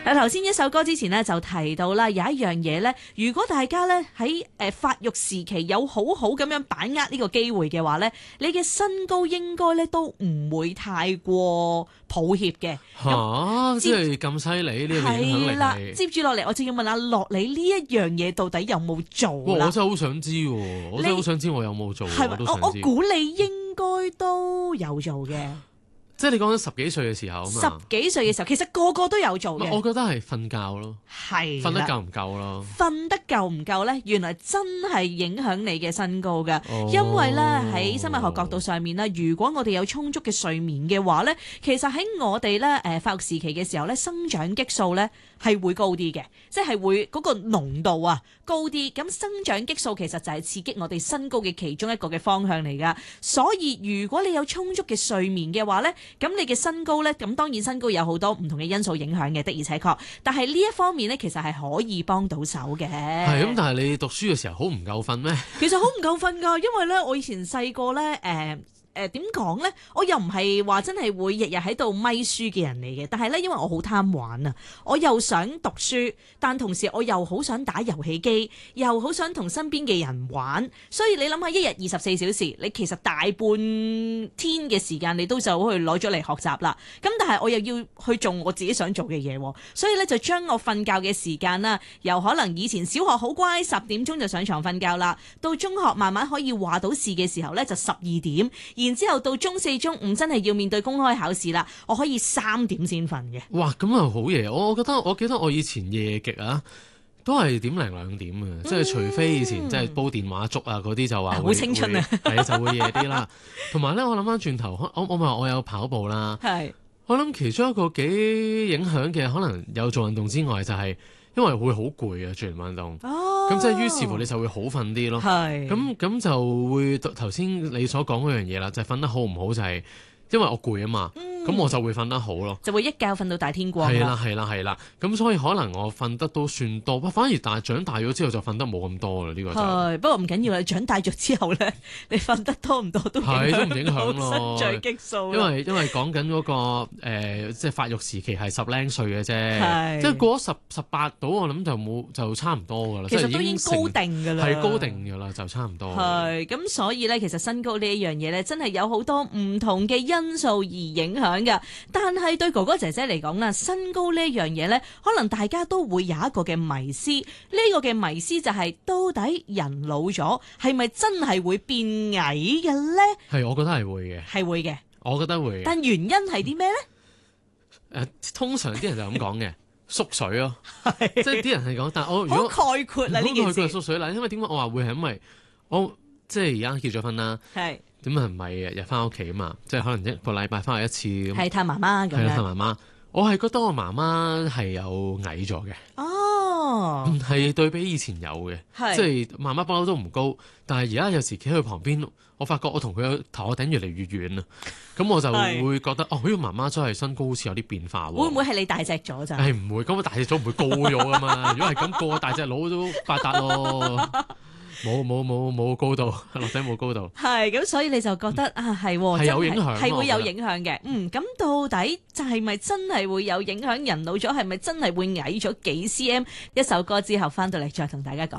頭先一首歌之前呢，就提到啦，有一樣嘢咧，如果大家咧喺發育時期有好好咁樣把握呢個機會嘅話咧，你嘅身高應該咧都唔會太過抱歉嘅。 即係咁犀利呢個影響力係啦，接住落嚟我就要問阿樂，你呢一樣嘢到底有冇做啦？ 我真係好想知喎，我真係好想知我有冇做。 係咪？我估你應該都有做嘅。 即係你講緊10幾歲嘅時候啊嘛 ，10幾歲嘅時候，其實個個都有做嘅。 我覺得係瞓覺咯， 係瞓得夠唔夠咯？ 瞓得夠唔夠咧？原來真係影響你嘅身高㗎。因為咧喺生物學角度上面咧，如果我哋有充足嘅睡眠嘅話咧，其實喺我哋咧發育時期嘅時候咧，生長激素咧係會高啲嘅，即係會嗰個濃度啊高啲。咁生長激素其實就係刺激我哋身高嘅其中一個嘅方向嚟㗎。所以如果你有充足嘅睡眠嘅話咧，咁你嘅身高咧，咁當然身高有好多唔同嘅因素影響嘅，的而且確。但係呢一方面咧，其實係可以幫到手嘅。 係咁，但係你讀書嘅時候好唔夠瞓咩？ 其實好唔夠瞓㗎，因為咧我以前細個咧點講咧？我又唔係話真係會日日喺度咪書嘅人嚟嘅，但係咧因為我好貪玩啊，我又想讀書，但同時我又好想打遊戲機，又好想同身邊嘅人玩，所以你諗下，一日24小時，你其實大半天嘅時間你都就去攞咗嚟學習啦。咁但係我又要去做我自己想做嘅嘢，所以咧就將我瞓覺嘅時間啦，由可能以前小學好乖10點鐘就上床瞓覺啦，到中學慢慢可以話到事嘅時候咧就12點。然之後到中4、中5真係要面對公開考試啦，我可以3點先瞓嘅。 哇，咁啊好夜！我記得我以前夜極啊，都係1點零2點嘅，即係除非以前即係煲電話粥啊嗰啲就話好青春啊， 係就會夜啲啦。同埋咧，我諗翻轉頭，我話我有跑步啦， 係我諗其中一個幾影響嘅，可能有做運動之外，就係因為會好攰啊，做完運動。咁即係於是乎你就會好瞓啲咯。係咁就會頭先你所講嗰樣嘢啦，就係瞓得好唔好就係因為我攰啊嘛。咁我就會瞓得好咯，就會一覺瞓到大天光。 係啦，咁所以可能我瞓得都算多，反而長大咗之後就瞓得冇咁多啦。呢個就不過唔緊要啦，長大咗之後咧，你瞓得多唔多都唔影響咯。 生長激素因為講緊嗰個即係發育時期係10零歲嘅啫，即係過咗18到，我諗就差唔多噶啦。 其實都已經高定噶啦， 係高定噶啦，就差唔多。 係咁，所以咧，其實身高呢一樣嘢咧，真係有好多唔同嘅因素而影響。但係對哥哥姐姐嚟講啦，身高呢樣嘢呢，可能大家都會有一個嘅迷思。呢個嘅迷思就係到底人老咗係咪真係會變矮嘅呢？ 係，我覺得係會嘅， 係會嘅， 我覺得會嘅。 但原因係啲咩呢？ 通常啲人就咁講嘅，縮水咯，即係啲人係講。但我如果好概括啦呢件事， 縮水啦，因為點解我話會係因為我即係而家結咗婚啦。係。點啊？唔係日日翻屋企啊嘛，即係可能1個禮拜翻去一次。係探媽媽咁樣。係探媽媽，我係覺得我媽媽係有矮咗嘅。 哦， 係對比以前有嘅，即係媽媽不嬲都唔高，但係而家有時企喺佢旁邊，我發覺我同佢嘅頭殼頂越嚟越遠啦。咁我就會覺得呢個媽媽真係身高好似有啲變化喎。會唔會係你大隻咗咋？ 唔會，咁我大隻咗唔會高咗噶嘛。如果係咁，個大隻佬都發達咯。冇高度，落仔冇高度。係咁，所以你就覺得係有影響， 係會有影響嘅。咁到底就係咪真係會有影響？人老咗係咪真係會矮咗幾 cm？一首歌之後翻到嚟再同大家講。